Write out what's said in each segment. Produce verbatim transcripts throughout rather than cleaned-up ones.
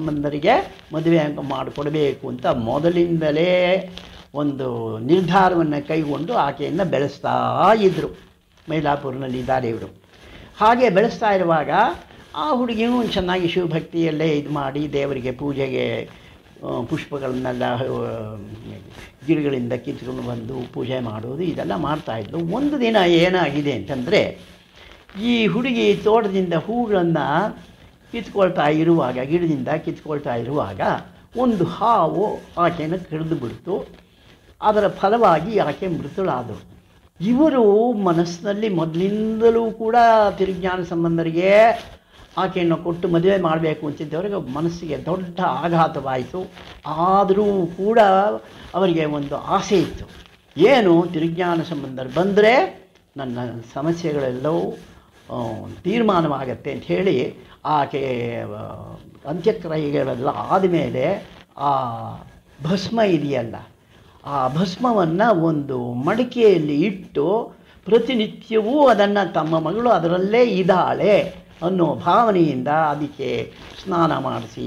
ಸಂಬಂಧರಿಗೆ ಮದುವೆ ಮಾಡಿಕೊಡಬೇಕು ಅಂತ ಮೊದಲಿಂದಲೇ ಒಂದು ನಿರ್ಧಾರವನ್ನು ಕೈಗೊಂಡು ಆಕೆಯನ್ನು ಬೆಳೆಸ್ತಾ ಇದ್ದರು. ಮೈಲಾಪುರಿನಲ್ಲಿ ಇದ್ದಾರೆ ಇವರು. ಹಾಗೆ ಬೆಳೆಸ್ತಾ ಇರುವಾಗ ಆ ಹುಡುಗಿಯೂ ಚೆನ್ನಾಗಿ ಶಿವಭಕ್ತಿಯಲ್ಲೇ ಇದು ಮಾಡಿ ದೇವರಿಗೆ ಪೂಜೆಗೆ ಪುಷ್ಪಗಳನ್ನೆಲ್ಲ ಗಿಡಗಳಿಂದ ಕಿತ್ಕೊಂಡು ಬಂದು ಪೂಜೆ ಮಾಡೋದು ಇದೆಲ್ಲ ಮಾಡ್ತಾಯಿದ್ಲು. ಒಂದು ದಿನ ಏನಾಗಿದೆ ಅಂತಂದರೆ, ಈ ಹುಡುಗಿ ತೋಟದಿಂದ ಹೂಗಳನ್ನು ಕಿತ್ಕೊಳ್ತಾ ಇರುವಾಗ, ಗಿಡದಿಂದ ಕಿತ್ಕೊಳ್ತಾ ಇರುವಾಗ ಒಂದು ಹಾವು ಆಕೆಯನ್ನು ಕಡಿದು ಬಿಡ್ತು. ಅದರ ಫಲವಾಗಿ ಆಕೆ ಮೃತಳಾದಳು. ಇವರು ಮನಸ್ಸಿನಲ್ಲಿ ಮೊದಲಿಂದಲೂ ಕೂಡ ತಿರುಜ್ಞಾನ ಸಂಬಂಧರಿಗೆ ಆಕೆಯನ್ನು ಕೊಟ್ಟು ಮದುವೆ ಮಾಡಬೇಕು ಅಂತಿದ್ದವರಿಗೆ ಮನಸ್ಸಿಗೆ ದೊಡ್ಡ ಆಘಾತವಾಯಿತು. ಆದರೂ ಕೂಡ ಅವರಿಗೆ ಒಂದು ಆಸೆ ಇತ್ತು, ಏನು ತಿರುಜ್ಞಾನ ಸಂಬಂಧರು ಬಂದರೆ ನನ್ನ ಸಮಸ್ಯೆಗಳೆಲ್ಲವೂ ತೀರ್ಮಾನವಾಗತ್ತೆ ಅಂತ ಹೇಳಿ ಆಕೆ ಅಂತ್ಯಕ್ರಿಯೆಗಳೆಲ್ಲ ಆದಮೇಲೆ ಆ ಭಸ್ಮ ಇದೆಯಲ್ಲ, ಆ ಭಸ್ಮವನ್ನು ಒಂದು ಮಡಿಕೆಯಲ್ಲಿ ಇಟ್ಟು ಪ್ರತಿನಿತ್ಯವೂ ಅದನ್ನು ತಮ್ಮ ಮಗಳು ಅದರಲ್ಲೇ ಇದ್ದಾಳೆ ಅನ್ನೋ ಭಾವನೆಯಿಂದ ಅದಕ್ಕೆ ಸ್ನಾನ ಮಾಡಿಸಿ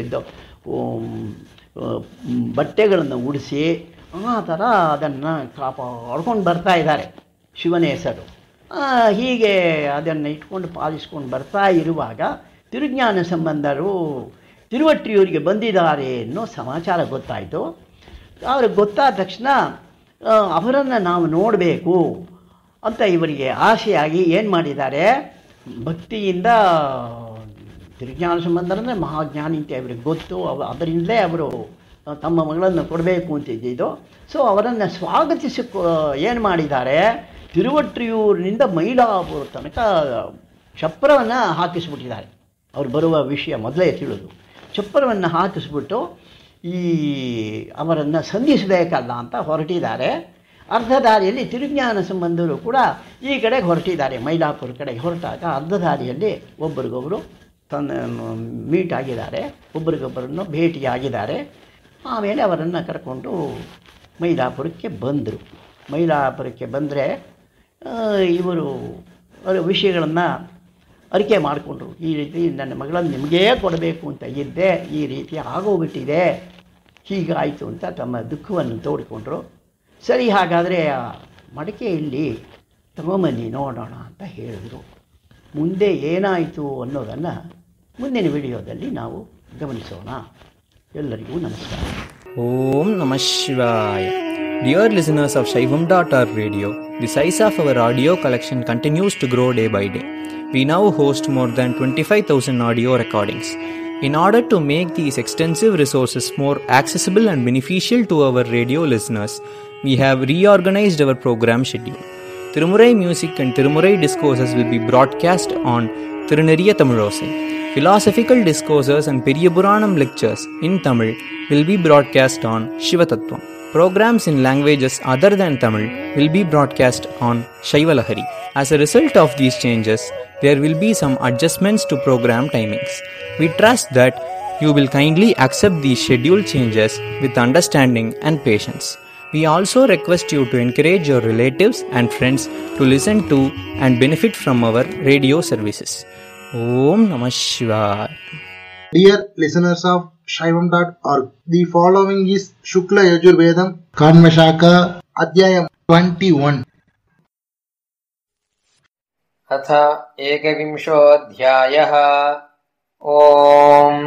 ಬಟ್ಟೆಗಳನ್ನು ಉಡಿಸಿ ಆ ಥರ ಅದನ್ನು ಕಾಪಾಡ್ಕೊಂಡು ಬರ್ತಾ ಇದ್ದಾರೆ. ಶಿವನ ಹೆಸರು. ಹೀಗೆ ಅದನ್ನು ಇಟ್ಕೊಂಡು ಪಾಲಿಸ್ಕೊಂಡು ಬರ್ತಾ ಇರುವಾಗ ತಿರುಜ್ಞಾನ ಸಂಬಂಧರು ತಿರುವಟ್ರಿಯೂರಿಗೆ ಬಂದಿದ್ದಾರೆ ಅನ್ನೋ ಸಮಾಚಾರ ಗೊತ್ತಾಯಿತು. ಅವ್ರಿಗೆ ಗೊತ್ತಾದ ತಕ್ಷಣ ಅವರನ್ನು ನಾವು ನೋಡಬೇಕು ಅಂತ ಇವರಿಗೆ ಆಸೆಯಾಗಿ ಏನು ಮಾಡಿದ್ದಾರೆ, ಭಕ್ತಿಯಿಂದ ತಿರುಜ್ಞಾನ ಸಂಬಂಧರೇ ಮಹಾಜ್ಞಾನಿ ಅಂತ ಇವರಿಗೆ ಗೊತ್ತು. ಅವ ಅದರಿಂದಲೇ ಅವರು ತಮ್ಮ ಮಗಳನ್ನು ಕೊಡಬೇಕು ಅಂತಿದ್ದಿದ್ದು. ಸೊ ಅವರನ್ನು ಸ್ವಾಗತಿಸಿ ಏನು ಮಾಡಿದ್ದಾರೆ, ತಿರುವಟ್ರಿಯೂರಿನಿಂದ ಮೈಲಾಪುರ ತನಕ ಚಪ್ರವನ್ನು ಹಾಕಿಸ್ಬಿಟ್ಟಿದ್ದಾರೆ. ಅವ್ರು ಬರುವ ವಿಷಯ ಮೊದಲೇ ತಿಳಿದು ಚಪ್ರವನ್ನು ಹಾಕಿಸ್ಬಿಟ್ಟು ಈ ಅವರನ್ನು ಸಂಧಿಸಬೇಕಲ್ಲ ಅಂತ ಹೊರಟಿದ್ದಾರೆ. ಅರ್ಧ ದಾರಿಯಲ್ಲಿ ತಿರುಜ್ಞಾನ ಸಂಬಂಧರು ಕೂಡ ಈ ಕಡೆಗೆ ಹೊರಟಿದ್ದಾರೆ. ಮೈಲಾಪುರ ಕಡೆಗೆ ಹೊರಟಾಗ ಅರ್ಧ ದಾರಿಯಲ್ಲಿ ಒಬ್ಬರಿಗೊಬ್ಬರು ತನ್ನ ಮೀಟ್ ಆಗಿದ್ದಾರೆ, ಒಬ್ಬರಿಗೊಬ್ಬರನ್ನು ಭೇಟಿಯಾಗಿದ್ದಾರೆ. ಆಮೇಲೆ ಅವರನ್ನು ಕರ್ಕೊಂಡು ಮೈಲಾಪುರಕ್ಕೆ ಬಂದರು. ಮೈಲಾಪುರಕ್ಕೆ ಬಂದರೆ ಇವರು ಅವರ ವಿಷಯಗಳನ್ನು ಅರಿಕೆ ಮಾಡಿಕೊಂಡ್ರು. ಈ ರೀತಿ ನನ್ನ ಮಗಳನ್ನು ನಿಮಗೇ ಕೊಡಬೇಕು ಅಂತ ಇದ್ದೆ, ಈ ರೀತಿ ಆಗೋಗ್ಬಿಟ್ಟಿದೆ, ಹೀಗಾಯಿತು ಅಂತ ತಮ್ಮ ದುಃಖವನ್ನು ತೋಡಿಕೊಂಡ್ರು. ಸರಿ, ಹಾಗಾದರೆ ಆ ಮಡಿಕೆಯಲ್ಲಿ ತಗೊಂಬನ್ನಿ ನೋಡೋಣ ಅಂತ ಹೇಳಿದರು. ಮುಂದೆ ಏನಾಯಿತು ಅನ್ನೋದನ್ನು ಮುಂದಿನ ವಿಡಿಯೋದಲ್ಲಿ ನಾವು ಗಮನಿಸೋಣ. ಎಲ್ಲರಿಗೂ ನಮಸ್ಕಾರ. ಓಂ ನಮಃ ಶಿವಾಯ. Dear listeners of Shaivam dot org radio, the size of our audio collection continues to grow day by day. We now host more than twenty-five thousand audio recordings. In order to make these extensive resources more accessible and beneficial to our radio listeners, we have reorganized our program schedule. Tirumurai music and Tirumurai discourses will be broadcast on Tiruneriya Tamilosai. Philosophical discourses and Periyapuranam lectures in Tamil will be broadcast on Shivatattvam. Programs in languages other than Tamil will be broadcast on Shaivalahari. As a result of these changes, there will be some adjustments to program timings. We trust that you will kindly accept these schedule changes with understanding and patience. We also request you to encourage your relatives and friends to listen to and benefit from our radio services. Om Namah Shivaya. Dear listeners of Shaivam dot org, the following is Shukla Yajurvedam Kanvashaka Adhyayam twenty-one. अथ एकविंशोऽध्यायः। ओम